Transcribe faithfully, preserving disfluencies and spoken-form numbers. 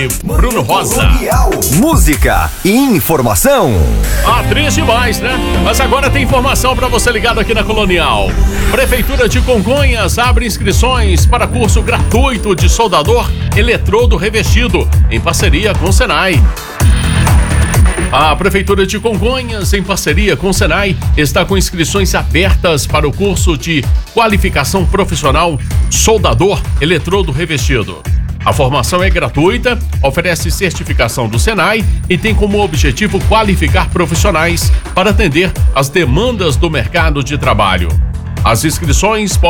Bruno Rosa. Música e informação. Ah, triste demais, né? Mas agora tem informação para você ligado aqui na Colonial. Prefeitura de Congonhas abre inscrições para curso gratuito de soldador eletrodo revestido, em parceria com o Senai. A Prefeitura de Congonhas, em parceria com o Senai, está com inscrições abertas para o curso de qualificação profissional soldador eletrodo revestido. A formação é gratuita, oferece certificação do Senai e tem como objetivo qualificar profissionais para atender às demandas do mercado de trabalho. As inscrições